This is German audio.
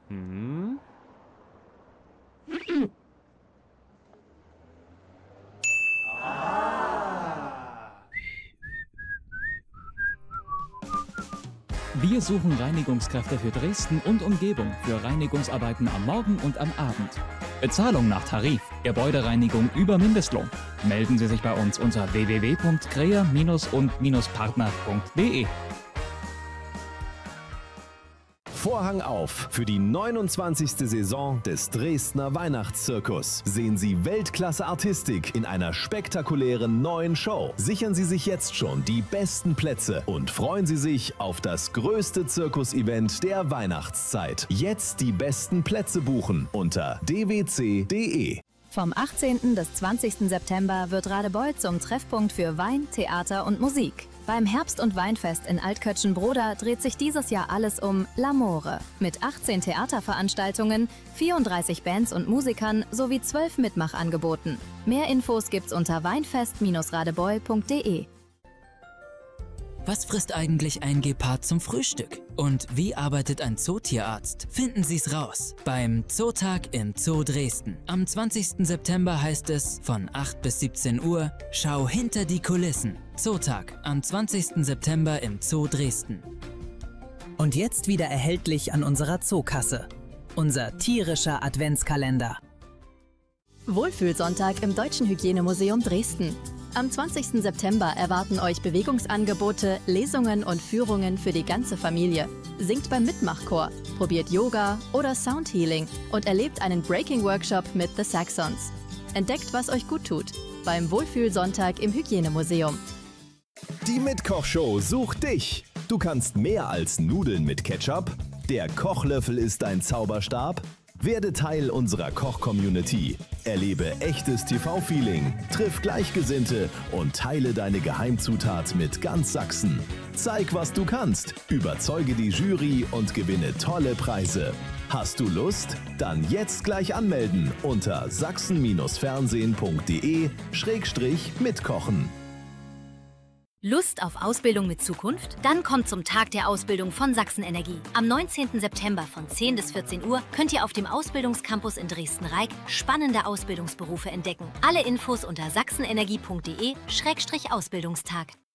Hm? Wir suchen Reinigungskräfte für Dresden und Umgebung für Reinigungsarbeiten am Morgen und am Abend. Bezahlung nach Tarif, Gebäudereinigung über Mindestlohn. Melden Sie sich bei uns unter www.krea-und-partner.de. Vorhang auf für die 29. Saison des Dresdner Weihnachtszirkus. Sehen Sie Weltklasse-Artistik in einer spektakulären neuen Show. Sichern Sie sich jetzt schon die besten Plätze und freuen Sie sich auf das größte Zirkus-Event der Weihnachtszeit. Jetzt die besten Plätze buchen unter dwc.de. Vom 18. bis 20. September wird Radebeul zum Treffpunkt für Wein, Theater und Musik. Beim Herbst- und Weinfest in Altkötschenbroda dreht sich dieses Jahr alles um L'Amore. Mit 18 Theaterveranstaltungen, 34 Bands und Musikern sowie 12 Mitmachangeboten. Mehr Infos gibt's unter weinfest-radebeul.de. Was frisst eigentlich ein Gepard zum Frühstück? Und wie arbeitet ein Zootierarzt? Finden Sie's raus beim Zootag im Zoo Dresden. Am 20. September heißt es von 8 bis 17 Uhr, schau hinter die Kulissen. Zootag am 20. September im Zoo Dresden. Und jetzt wieder erhältlich an unserer Zookasse. Unser tierischer Adventskalender. Wohlfühlsonntag im Deutschen Hygienemuseum Dresden. Am 20. September erwarten euch Bewegungsangebote, Lesungen und Führungen für die ganze Familie. Singt beim Mitmachchor, probiert Yoga oder Soundhealing und erlebt einen Breaking-Workshop mit The Saxons. Entdeckt, was euch gut tut, beim Wohlfühlsonntag im Hygienemuseum. Die Mitkochshow sucht dich. Du kannst mehr als Nudeln mit Ketchup. Der Kochlöffel ist dein Zauberstab. Werde Teil unserer Koch-Community. Erlebe echtes TV-Feeling, triff Gleichgesinnte und teile deine Geheimzutat mit ganz Sachsen. Zeig, was du kannst, überzeuge die Jury und gewinne tolle Preise. Hast du Lust? Dann jetzt gleich anmelden unter sachsen-fernsehen.de/mitkochen. Lust auf Ausbildung mit Zukunft? Dann kommt zum Tag der Ausbildung von Sachsen-Energie. Am 19. September von 10 bis 14 Uhr könnt ihr auf dem Ausbildungscampus in Dresden-Reik spannende Ausbildungsberufe entdecken. Alle Infos unter sachsenenergie.de/Ausbildungstag.